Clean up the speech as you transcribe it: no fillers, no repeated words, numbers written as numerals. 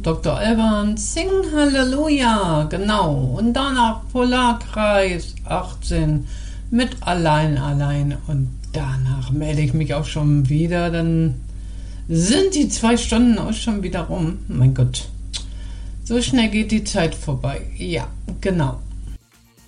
Dr. Alban, Sing Halleluja, genau. Und danach Polarkreis 18 mit Allein. Und danach melde ich mich auch schon wieder. Dann sind die 2 Stunden auch schon wieder rum. Mein Gott, so schnell geht die Zeit vorbei. Ja, genau.